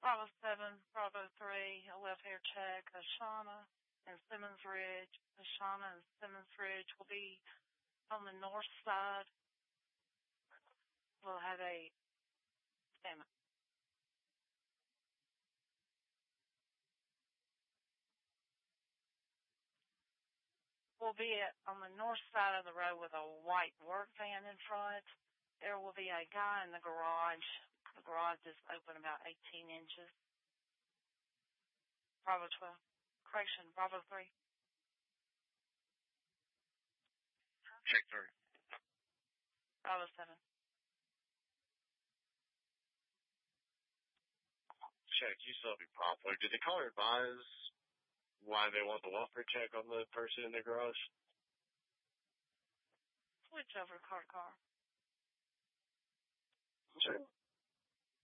Bravo 7, Bravo 3, a welfare check, Ashana and Simmons Ridge. Ashana and Simmons Ridge will be on the north side. We'll have a statement. We'll be on the north side of the road with a white work van in front. There will be a guy in the garage. The garage is open about 18 inches. Bravo 12. Correction, Bravo 3. Check 3. Bravo 7. Check, you still be popular. Did the caller advise why they want the welfare check on the person in the garage? Switch over car. Sure.